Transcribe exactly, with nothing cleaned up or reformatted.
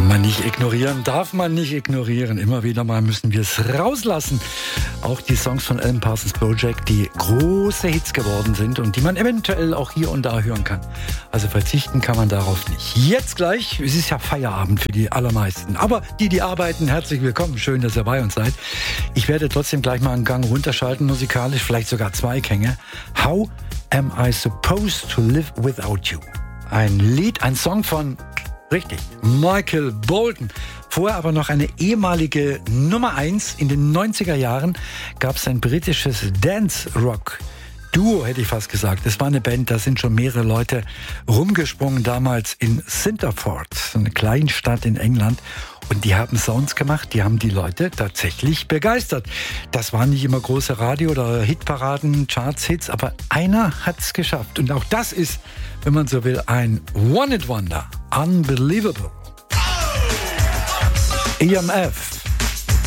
man nicht ignorieren, darf man nicht ignorieren. Immer wieder mal müssen wir es rauslassen. Auch die Songs von Alan Parsons Project, die große Hits geworden sind und die man eventuell auch hier und da hören kann. Also verzichten kann man darauf nicht. Jetzt gleich, es ist ja Feierabend für die allermeisten. Aber die, die arbeiten, herzlich willkommen. Schön, dass ihr bei uns seid. Ich werde trotzdem gleich mal einen Gang runterschalten musikalisch, vielleicht sogar zwei Gänge. How am I supposed to live without you? Ein Lied, ein Song von... Richtig, Michael Bolton. Vorher aber noch eine ehemalige Nummer eins. In den neunziger Jahren gab es ein britisches Dance-Rock-Duo, hätte ich fast gesagt. Das war eine Band, da sind schon mehrere Leute rumgesprungen, damals in Cinderford, so eine Kleinstadt in England. Und die haben Sounds gemacht, die haben die Leute tatsächlich begeistert. Das waren nicht immer große Radio- oder Hitparaden, Charts-Hits, aber einer hat es geschafft. Und auch das ist, wenn man so will, ein One-Hit-Wonder. Unbelievable. E M F.